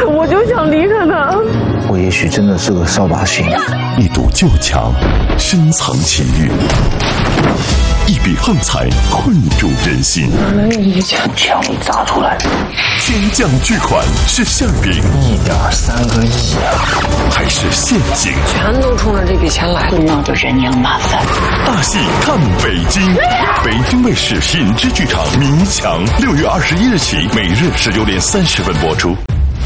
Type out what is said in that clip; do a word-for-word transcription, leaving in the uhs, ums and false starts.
我就想离开他。 我也许真的是个扫把星。 一堵旧墙，深藏情欲；一笔横财，困住人心。 拿了你一枪， 枪一砸出来， 天降巨款是馅饼， 一点三个亿啊！ 还是陷阱？ 全都冲着这笔钱来， 闹得人仰马翻。 大戏看北京，北京卫视品质剧场《迷墙》，六月二十一日起，每日十九点三十分播出。